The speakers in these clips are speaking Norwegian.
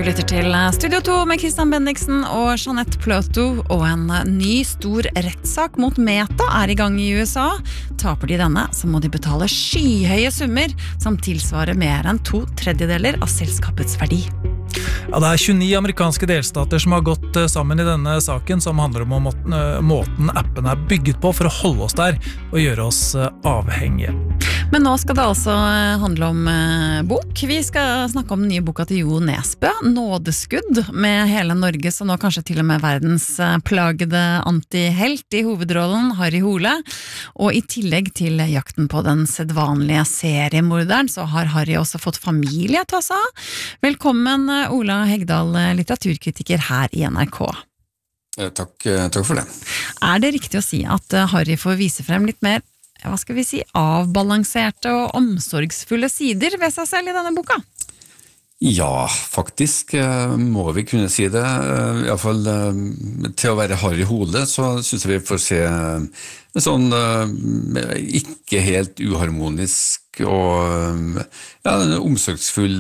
lytter til Studio 2 med Christian Bendiksen og Jeanette Pløto, og en ny stor rettssak mot Meta er i gang i USA. Taper de denne, så må de betale skyhøye summer som tilsvarer mer enn 2/3 av selskapets verdi. Ja, det er 29 amerikanske delstater som har gått sammen i denne saken, som handler om måten appen er bygget på for å holde oss der og gjøre oss avhengige. Men nå skal det altså handle om bok. Vi skal snakke om den nye boka til Jo Nesbø, Nådeskudd, med hele Norges og nå kanskje til og med verdens plagede antihelt i hovedrollen, Harry Hole. Og i tillegg til jakten på den sedvanlige seriemorderen, så har Harry også fått familie til seg. Velkommen Ola Hegdal, litteraturkritiker her i NRK. Takk for det. Er det riktig å si at Harry får vise frem litt mer, hva skal vi si, avbalanserte og omsorgsfulle sider ved seg selv i denne boka? Ja, faktisk må vi kunne si det. I hvert fall til å være Harry Hole, så synes jeg vi får se en sånn ikke helt uharmonisk og ja, omsorgsfull.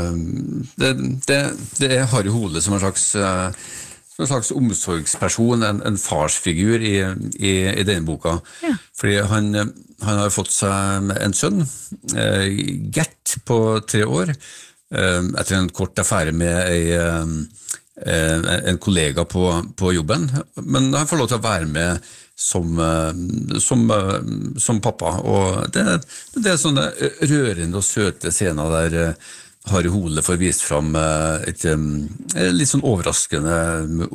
Det er Harry Hole som en slags omsorgsperson, en farsfigur i denne boka. Ja. Fordi han har fått seg en sønn, Gert, på 3 år, etter en kort affære med en kollega på jobben, men han får lov til å være med som pappa, og det er sånne rørende og søte scener der Harry Hole får vist fram et litt sånn overraskende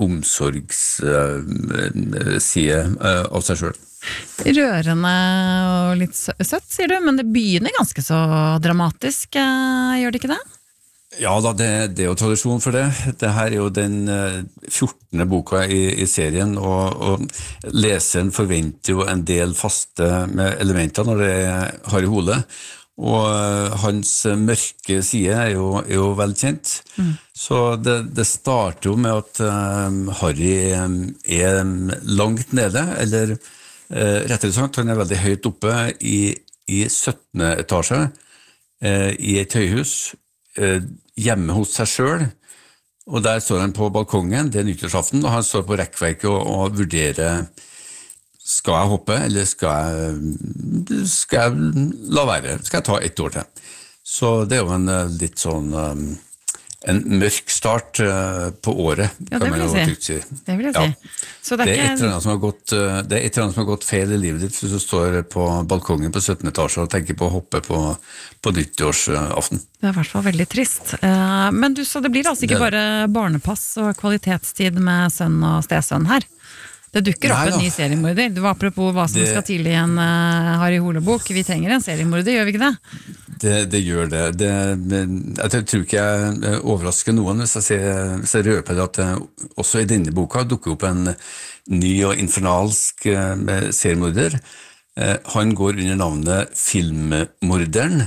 omsorgsside av seg selv. Rørende og litt søtt, sier du, men det begynner ganske så dramatisk, gjør det ikke det? Ja da, det er jo tradisjon for det. Dette er jo den 14. boka i serien, og leseren forventer jo en del faste elementer når det er Harry Hole, og hans mørke side er jo velkjent. Så det starter jo med at Harry er langt nede, eller rettere sagt, han er veldig høyt oppe i 17. etasje i et høyhus, hjemme hos seg selv, og der står han på balkongen, det er nyttårsaften, og han står på rekkverket og vurderer, skal jeg hoppe, eller skal jeg la være, skal jeg ta 1 år til? Så det er jo en litt sånn, en mørk start på året, ja, kan man jo trygt si. Det vil jeg si. Ja. Så det er et eller annet som har gått feil i livet ditt hvis du står på balkongen på 17. etasje og tenker på å hoppe på nyttårsaften. Det er i hvert fall veldig trist. Men så det blir altså ikke bare barnepass og kvalitetstid med sønn og stesønn her? Det dukker opp en ny seriemorder. Det var apropos hva som skal til i en Harry Hole-bok. Vi trenger en seriemorder, gjør vi ikke det? Det gjør det. Jeg tror ikke jeg overrasker noen hvis jeg røper at også i denne boka dukker opp en ny og infernalsk seriemorder. Han går under navnet Filmmorderen.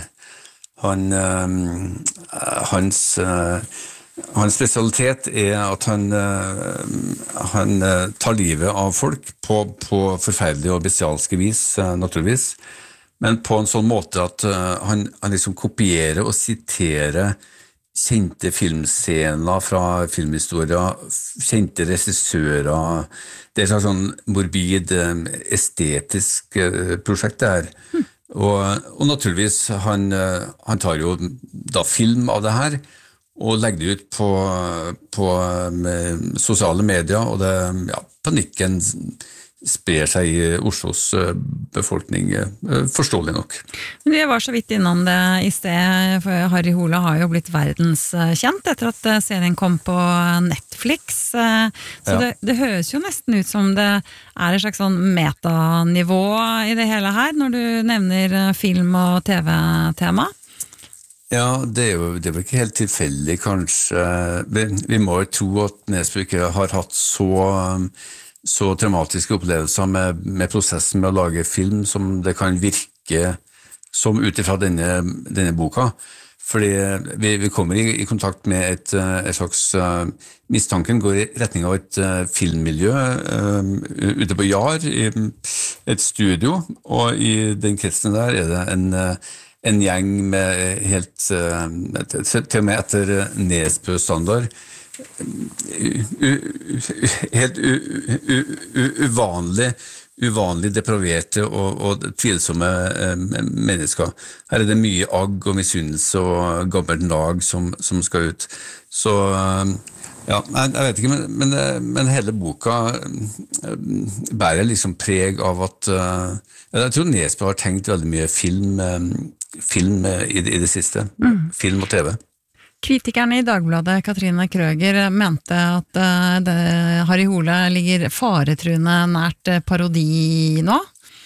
Hans spesialitet er at han tar livet av folk på forferdelig og bestialske vis, naturligvis, men på en sånn måte at han liksom kopierer og siterer kjente filmscener fra filmhistorier, kjente regissører. Det er et sånn morbid, estetisk prosjekt det her. Og naturligvis, han tar jo da film av det her, og legger det ut på sosiale medier, og panikken sprer seg i Oslos befolkning, forståelig nok. Vi var så vidt innom det i sted, for Harry Hole har jo blitt verdenskjent etter at serien kom på Netflix, så det høres jo nesten ut som det er et slags sånn metanivå i det hele her, når du nevner film- og TV-tema. Ja, det er jo ikke helt tilfeldig, kanskje. Vi må jo tro at Nesbø ikke har hatt så traumatiske opplevelser med prosessen med å lage film som det kan virke som utifra denne boka. Fordi vi kommer i kontakt med et slags mistanken går i retning av et filmmiljø ute på Jar, i et studio, og i den kretsen der er det en gjeng med helt, til og med etter Nesbø-standard, helt uvanlig depraverte og tvilsomme mennesker. Her det mye agg og misunnelse og gammelt nag som skal ut. Så ja, jeg vet ikke, men hele boka bærer liksom preg av at jeg tror Nesbø har tenkt veldig mye film i det siste. Film og TV. Kritikeren i Dagbladet, Katrine Krøger, mente at Harry Hole ligger faretruende nært parodi nå?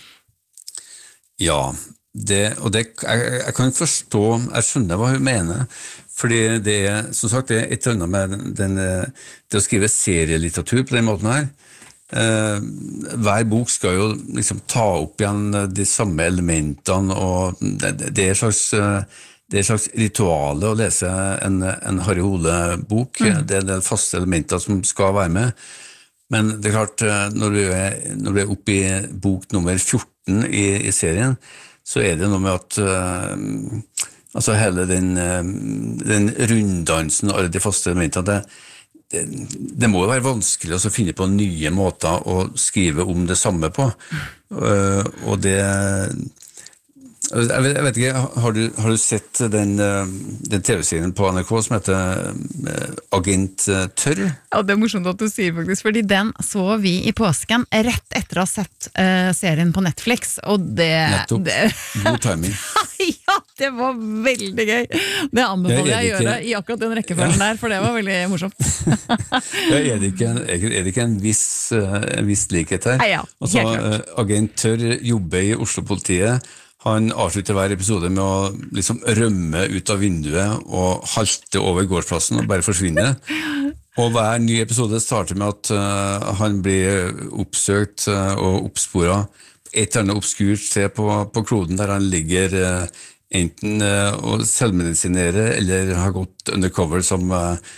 Ja, jeg kan forstå, jeg skjønner hva hun mener, fordi det som sagt, det et eller annet med det å skrive serielitteratur på den måten her. Hver bok skal jo liksom ta opp igjen de samme elementene, og det er et slags rituale å lese en Harry Hole-bok. Det er en del faste elementer som skal være med. Men det er klart, når du er oppe i bok nummer 14 i serien, så er det noe med at altså hele den runddansen og alle de faste elementene, det må jo være vanskelig å finne på nye måter å skrive om det samme på. Og det Jeg vet ikke, har du sett den TV-serien på NRK som heter Agent Tørr? Ja, det morsomt at du sier faktisk, fordi den så vi i påsken rett etter å ha sett serien på Netflix, og Nettopp, god timing. Ja, det var veldig gøy. Det anbefaler jeg å gjøre i akkurat den rekkefølgen der, for det var veldig morsomt. Ja, er det ikke en viss likhet her? Ja, helt klart. Agent Tørr jobber i Oslo-politiet. Han avslutter hver episode med å liksom rømme ut av vinduet og halte over gårdsplassen og bare forsvinne. Og hver ny episode starter med at han blir oppsøkt og oppsporet et eller annet obskurt sted på kloden der han ligger enten og selvmedisinerer eller har gått undercover som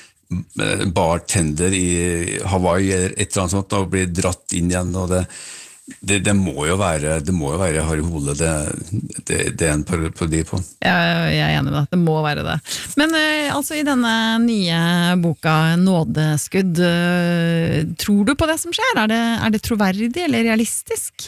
bartender i Hawaii eller et eller annet sånt og blir dratt inn igjen, og det må jo være Harry Hole det er en parodi på. Jeg er enig med deg, det må være det. Men altså i denne nye boka Nådeskudd, tror du på det som skjer? Er det troverdig eller realistisk?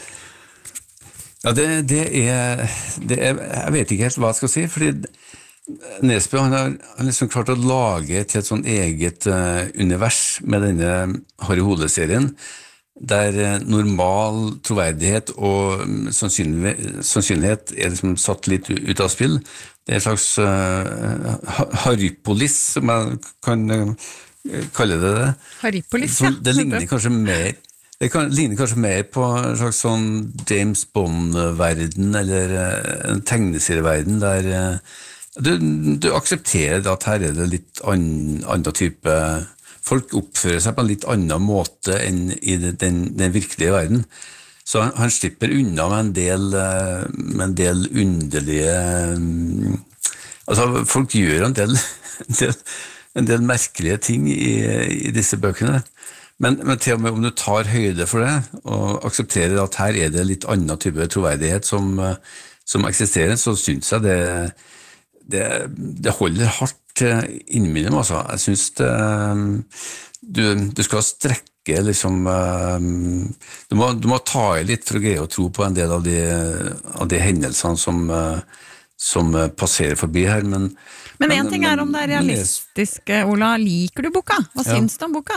Ja, det er jeg vet ikke helt hva jeg skal si, fordi Nesbø han har liksom klart å lage et helt sånn eget univers med denne Harry Hole-serien, der normal troverdighet og sannsynlighet er liksom satt litt ut av spill. Det er en slags Harrypolis, som jeg kan kalle det. Harrypolis, ja. Det ligner kanskje mer på en slags sånn James Bond-verden, eller en tegneserieverden, der du aksepterer at her er det litt annen type. Folk oppfører seg på en litt annen måte enn i den virkelige verden. Så han slipper unna med en del underlige altså folk gjør en del merkelige ting i disse bøkene. Men til og med om du tar høyde for det og aksepterer at her er det litt annen type troverdighet som eksisterer, så synes jeg det holder hardt innimellom, altså. Jeg synes du skal strekke liksom du må ta i litt for å greie å tro på en del av de hendelsene som passerer forbi her, men en ting er om det er realistisk, Ola. Liker du boka? Hva syns du om boka?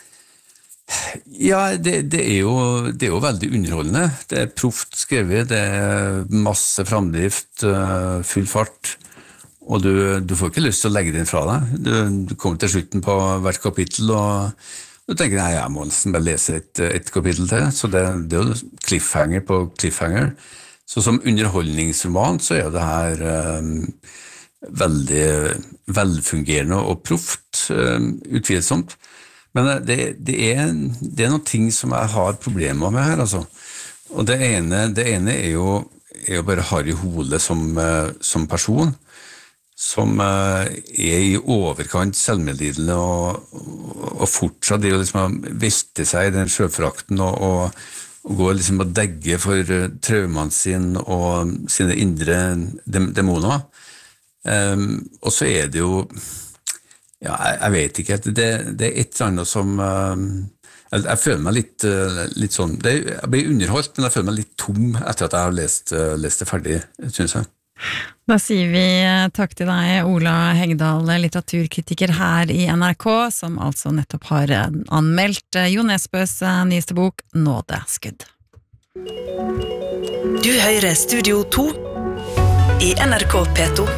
Ja, det er jo veldig underholdende. Det er proft skrevet, det er masse framdrift, full fart. Og du får ikke lyst til å legge den fra deg. Du kommer til slutten på hvert kapittel, og du tenker, nei, jeg må nesten bare lese et kapittel til. Så det er jo cliffhanger på cliffhanger. Så som underholdningsroman så er det her veldig velfungerende og proft, utvilsomt. Men det er noen ting som jeg har problemer med her, altså. Og det ene er jo bare Harry Hole som person, som er i overkant selvmedlidende og fortsatt det å liksom velte seg i den sjøforakten og gå liksom og degge for traumene sine og sine indre demoner. Og så det jo, ja, jeg vet ikke, det et eller annet som, jeg føler meg litt sånn, jeg blir underholdt, men jeg føler meg litt tom etter at jeg har lest det ferdig, synes jeg. Da sier vi takk til deg, Ola Hegdal, litteraturkritiker her i NRK, som altså nettopp har anmeldt Jo Nesbøs nyeste bok, Nådeskudd. Du hører Studio 2 i NRK P2.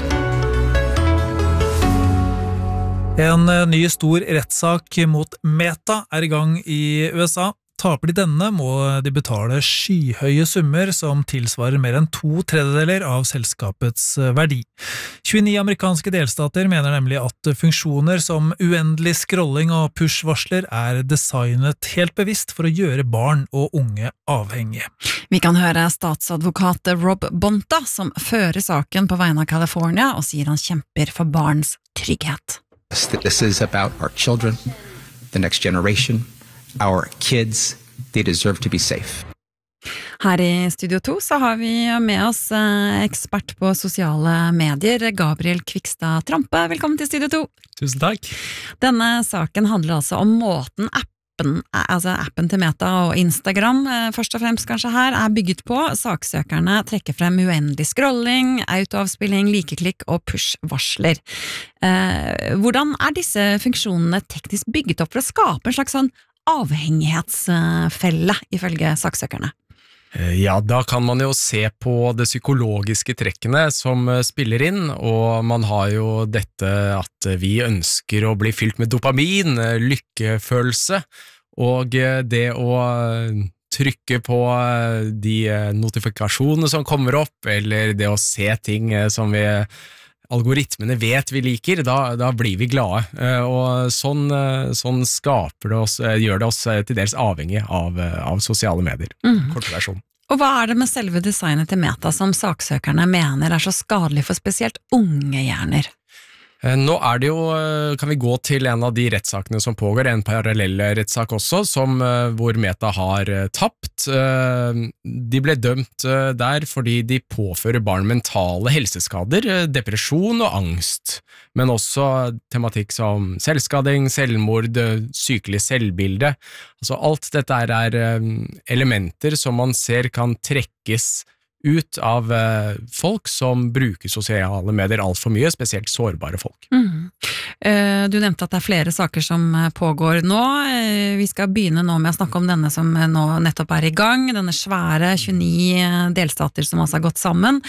En ny stor rettssak mot Meta i gang i USA. Taper de denne, må de betale skyhøye summer som tilsvarer mer enn 2/3 av selskapets verdi. 29 amerikanske delstater mener nemlig at funksjoner som uendelig scrolling og push-varsler designet helt bevisst for å gjøre barn og unge avhengige. Vi kan høre statsadvokat Rob Bonta, som fører saken på vegne av California, og sier han kjemper for barns trygghet. This is about our children, the next generation, our kids. They deserve to be safe. Her i Studio 2 så har vi med oss ekspert på sosiale medier, Gabriel Kvikstad Trampe. Velkommen til Studio 2. Tusen takk. Denne saken handler altså om måten appen til Meta og Instagram, først og fremst kanskje her, bygget på. Saksøkerne trekker frem uendelig scrolling, autoavspilling, likeklikk og push-varsler. Hvordan disse funksjonene teknisk bygget opp for å skape en slags sånn avhengighetsfelle, ifølge saksøkerne? Ja, da kan man jo se på det psykologiske trekkene som spiller inn, og man har jo dette at vi ønsker å bli fylt med dopamin, lykkefølelse, og det å trykke på de notifikasjonene som kommer opp, eller det å se ting som algoritmene vet vi liker, da blir vi glade, og sånn skaper det oss, gjør det oss til dels avhengig av sosiale medier, kortversjon. Og hva det med selve designet til Meta som saksøkerne mener så skadelig for spesielt unge hjerner? Nå det jo, kan vi gå til en av de rettssakene som pågår, en parallell rettssak også, hvor Meta har tapt. De ble dømt der fordi de påfører barn mentale helseskader, depresjon og angst, men også tematikk som selvskading, selvmord, sykelig selvbilde. Altså alt dette elementer som man ser kan trekkes ut av folk som bruker sosiale medier alt for mye, spesielt sårbare folk. Du nevnte at det flere saker som pågår nå. Vi skal begynne nå med å snakke om denne som nå nettopp i gang, denne svære 29 delstater som altså har gått sammen.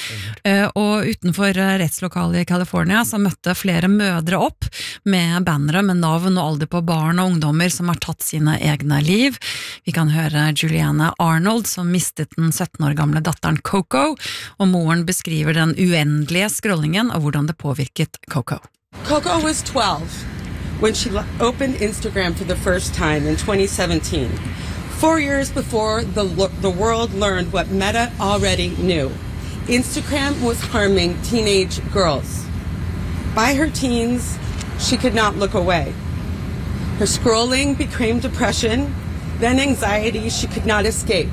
Og utenfor rettslokalet i California så møtte flere mødre opp med bannere med navn og alder på barn og ungdommer som har tatt sine egne liv. Vi kan høre Juliana Arnold som mistet den 17 år gamle datteren Coco, og moren beskriver den uendelige scrollingen og hvordan det påvirket Coco. Coco was 12 when she opened Instagram for the first time in 2017, 4 years before the world learned what Meta already knew. Instagram was harming teenage girls. By her teens, she could not look away. Her scrolling became depression, then anxiety she could not escape.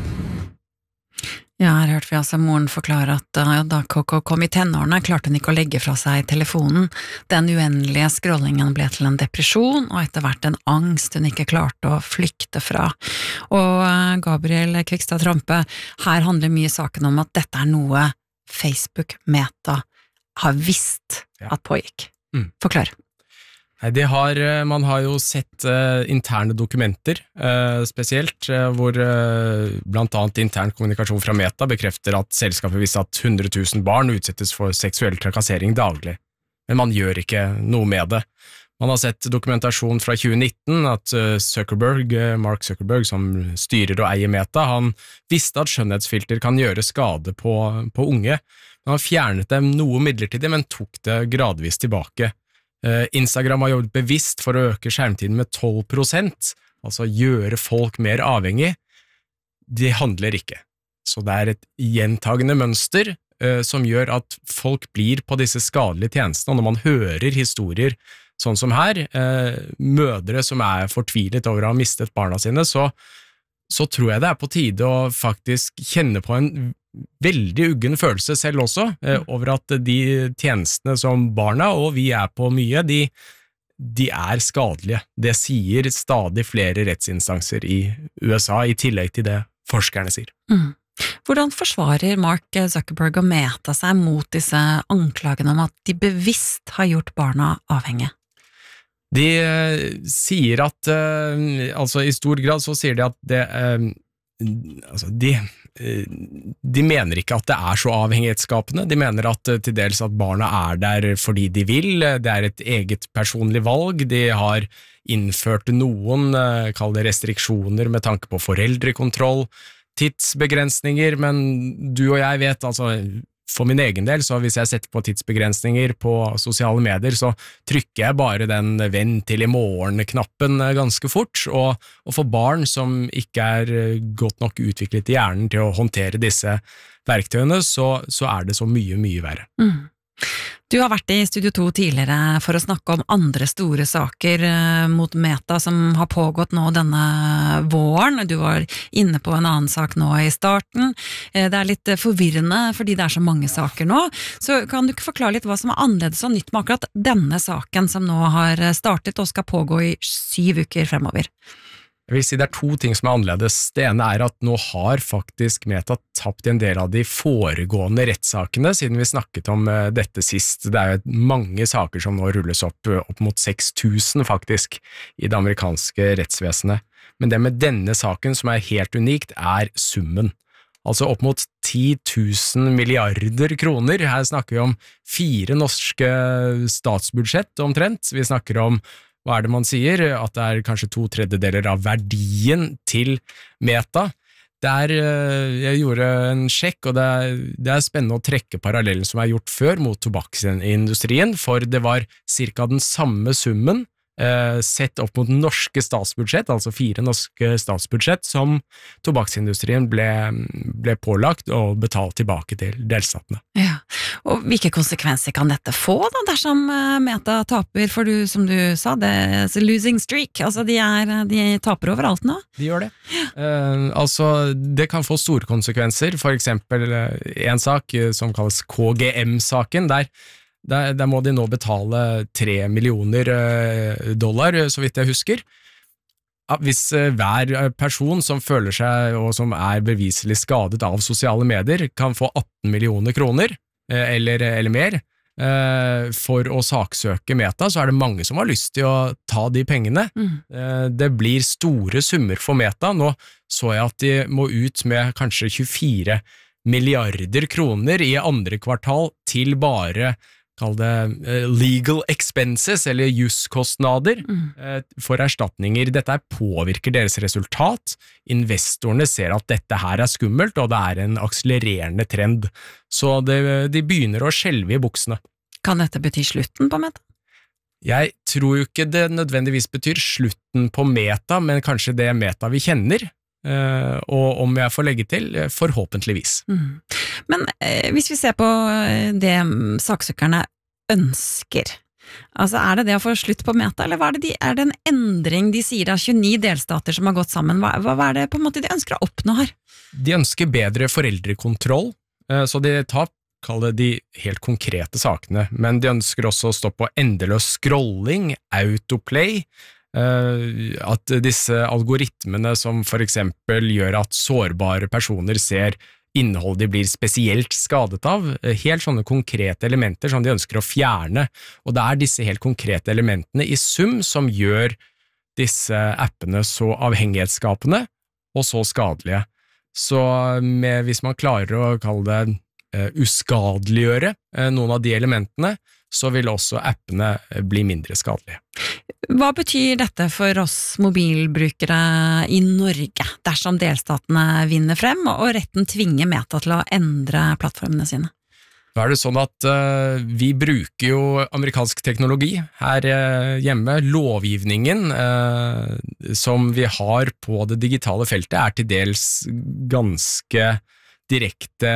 Ja, her hørte vi altså moren forklare at da Coco kom i tenårene, klarte hun ikke å legge fra seg telefonen. Den uendelige scrollingen ble til en depresjon, og etter hvert en angst hun ikke klarte å flykte fra. Og Gabriel Kvikstad Trampe, her handler mye saken om at dette noe Facebook Meta har visst at pågikk. Forklar. Man har jo sett interne dokumenter, spesielt, hvor blant annet intern kommunikasjon fra Meta bekrefter at selskapet visste at 100 000 barn utsettes for seksuell trakassering daglig. Men man gjør ikke noe med det. Man har sett dokumentasjon fra 2019 at Mark Zuckerberg, som styrer og eier Meta, han visste at skjønnhetsfilter kan gjøre skade på unge. Han fjernet dem noe midlertidig, men tok det gradvis tilbake. Instagram har jobbet bevisst for å øke skjermtiden med 12%, altså gjøre folk mer avhengig. De handler ikke. Så det et gjentagende mønster som gjør at folk blir på disse skadelige tjenestene, og når man hører historier sånn som her, mødre som fortvilet over å ha mistet barna sine, så så tror jeg det på tide å faktisk kjenne på en veldig uggen følelse selv også, over at de tjenestene som barna og vi på mye, de skadelige. Det sier stadig flere rettsinstanser i USA, i tillegg til det forskerne sier. Hvordan forsvarer Mark Zuckerberg og Meta seg mot disse anklagene om at de bevisst har gjort barna avhengige? De sier at, altså i stor grad så sier de at de mener ikke at det så avhengighetsskapende, de mener at til dels at barna der fordi de vil, det et eget personlig valg, de har innført noen, kall det restriksjoner med tanke på foreldrekontroll, tidsbegrensninger, men du og jeg vet, altså for min egen del, så hvis jeg setter på tidsbegrensninger på sosiale medier, så trykker jeg bare den venn til i morgen-knappen ganske fort, og for barn som ikke godt nok utviklet i hjernen til å håndtere disse verktøyene, så det så mye, mye verre. Du har vært i Studio 2 tidligere for å snakke om andre store saker mot Meta som har pågått nå denne våren. Du var inne på en annen sak nå i starten. Det litt forvirrende fordi det så mange saker nå. Så kan du ikke forklare litt hva som annerledes og nytt med akkurat denne saken som nå har startet og skal pågå i 7 uker fremover? Jeg vil si det to ting som annerledes. Det ene at nå har faktisk Meta tapt en del av de foregående rettssakene, siden vi snakket om dette sist. Det jo mange saker som nå rulles opp mot 6000 faktisk, i det amerikanske rettsvesenet. Men det med denne saken som helt unikt, summen. Altså opp mot 10 000 milliarder kroner. Her snakker vi om 4 norske statsbudsjett omtrent. Vi snakker om hva det man sier, at det kanskje 2/3 av verdien til Meta. Jeg gjorde en sjekk, og det spennende å trekke parallellen som gjort før mot tobakksindustrien, for det var cirka den samme summen sett opp mot norske statsbudsjett, altså 4 norske statsbudsjett, som tobakksindustrien ble pålagt og betalt tilbake til delstatene. Ja, og hvilke konsekvenser kan dette få da, dersom Meta taper? For som du sa, det losing streak, altså de taper overalt nå. De gjør det. Altså, det kan få store konsekvenser, for eksempel en sak som kalles KGM-saken, der må de nå betale $3 millioner, så vidt jeg husker. Hvis hver person som føler seg og som beviselig skadet av sosiale medier kan få 18 millioner kroner, eller mer, for å saksøke Meta, så det mange som har lyst til å ta de pengene. Det blir store summer for Meta. Nå så jeg at de må ut med kanskje 24 milliarder kroner i andre kvartal til bare kall det legal expenses, eller juskostnader, for erstatninger. Dette påvirker deres resultat. Investorene ser at dette her skummelt, og det en akselererende trend. Så de begynner å skjelve i buksene. Kan dette bety slutten på Meta? Jeg tror jo ikke det nødvendigvis betyr slutten på Meta, men kanskje det Meta vi kjenner. Og om jeg får legge til, forhåpentligvis. Men hvis vi ser på det saksøkerne ønsker, altså det å få slutt på Meta, eller det en endring de sier av 29 delstater som har gått sammen? Hva det på en måte de ønsker å oppnå her? De ønsker bedre foreldrekontroll, så de tar kall det de helt konkrete sakene, men de ønsker også å stoppe endeløs scrolling, autoplay, at disse algoritmene som for eksempel gjør at sårbare personer ser innhold de blir spesielt skadet av, helt sånne konkrete elementer som de ønsker å fjerne, og det disse helt konkrete elementene i sum som gjør disse appene så avhengighetsskapende og så skadelige. Så hvis man klarer å kalle det uskadeliggjøre noen av de elementene, så vil også appene bli mindre skadelige. Hva betyr dette for oss mobilbrukere i Norge, dersom delstatene vinner frem og retten tvinger Meta til å endre plattformene sine? Da det sånn at vi bruker jo amerikansk teknologi her hjemme. Lovgivningen som vi har på det digitale feltet til dels ganske direkte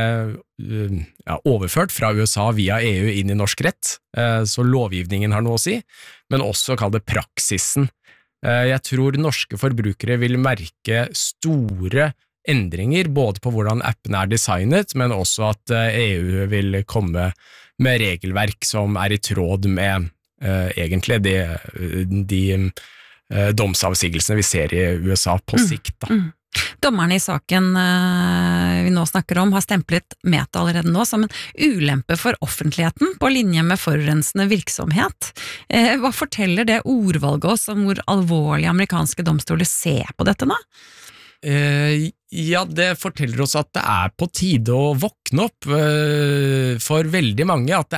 overført fra USA via EU inn i norsk rett, så lovgivningen har noe å si, men også kall det praksisen. Jeg tror norske forbrukere vil merke store endringer, både på hvordan appene designet, men også at EU vil komme med regelverk som i tråd med egentlig de domsavsigelsene vi ser i USA på sikt. Da. Dommerne i saken vi nå snakker om har stemplet Meta allerede nå som en ulempe for offentligheten på linje med forurensende virksomhet. Hva forteller det ordvalget oss om hvor alvorlig amerikanske domstoler ser på dette nå? Ja, det forteller oss at det på tide å våkne opp for veldig mange, at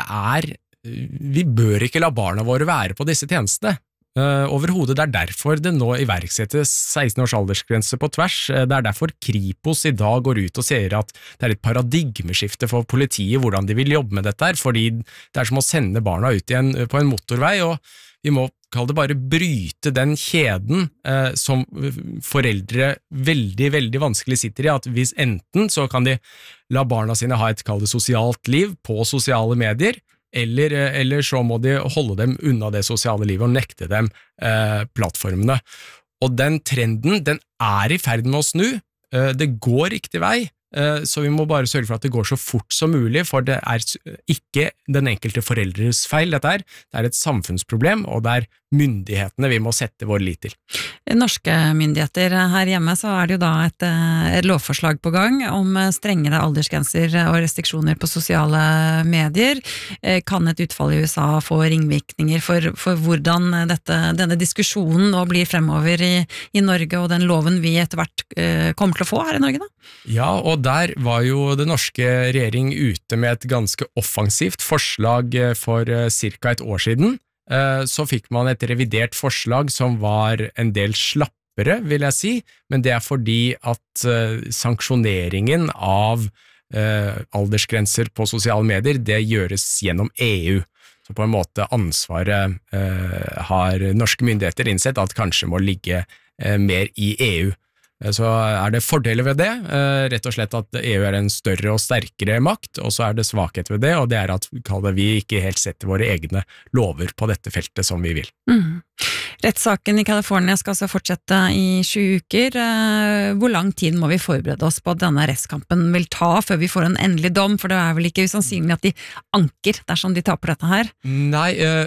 vi bør ikke la barna våre være på disse tjenestene. Overhodet, det derfor det nå iverksettes 16 års aldersgrense på tvers. Det derfor Kripos i dag går ut og sier at det et paradigmeskifte for politiet hvordan de vil jobbe med dette her, fordi det som å sende barna ut på en motorvei, og vi må kalle det bare bryte den kjeden som foreldre veldig, veldig vanskelig sitter i, at hvis enten så kan de la barna sine ha kall det sosialt liv på sosiale medier, eller så må de holde dem unna det sosiale livet og nekte dem plattformene. Og den trenden, den i ferd med å snu, det går riktig vei, så vi må bare sørge for at det går så fort som mulig, for det ikke den enkelte foreldres feil, det et samfunnsproblem, og det myndighetene vi må sette vår lit til. Norske myndigheter her hjemme, så det jo da et lovforslag på gang om strengere aldersgrenser og restriksjoner på sosiale medier. Kan et utfall i USA få ringvirkninger for hvordan denne diskusjonen nå blir fremover i Norge, og den loven vi etter hvert kommer til å få her i Norge da? Ja, og der var jo det norske regjering ute med et ganske offensivt forslag for cirka et år siden. Så fikk man et revidert forslag som var en del slappere, vil jeg si, men det fordi at sanksjoneringen av aldersgrenser på sosiale medier, det gjøres gjennom EU. Så på en måte ansvaret har norske myndigheter innsett at kanskje må ligge mer i EU. Så det fordeler ved det, rett og slett at EU en større og sterkere makt, og så det svakhet ved det, og det at vi ikke helt setter våre egne lover på dette feltet som vi vil. Rettssaken i California skal altså fortsette i 20 uker. Hvor lang tid må vi forberede oss på at denne rettskampen vil ta før vi får en endelig dom, for det vel ikke usannsynlig at de anker dersom de taper dette her? Nei,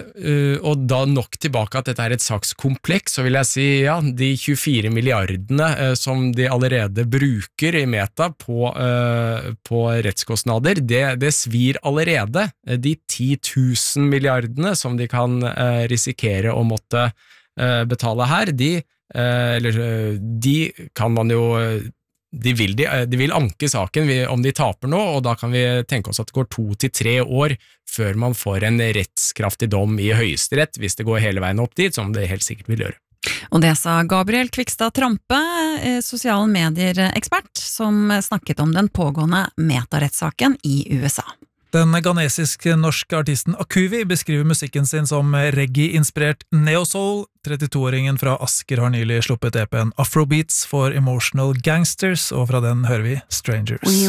og da nok tilbake at dette et sakskompleks, så vil jeg si, ja, de 24 milliardene som de allerede bruker i Meta på rettskostnader, det svir allerede. De 10 000 milliardene som de kan risikere å måtte betale her, de kan man jo de vil anke saken om de taper nå, og da kan vi tenke oss at det går 2 til 3 år før man får en rettskraftig dom i Høyesterett, hvis det går hele veien opp dit, som det helt sikkert vil gjøre. Og det sa Gabriel Kvikstad Trampe, sosiale medier-ekspert, som snakket om den pågående Meta-rettssaken i USA. Den ghanesisk-norske artisten Akuvi beskriver musikken sin som reggae-inspirert neo-soul. 32-åringen fra Asker har nylig sluppet EP-en Afrobeats for Emotional Gangsters, og fra den hører vi Strangers.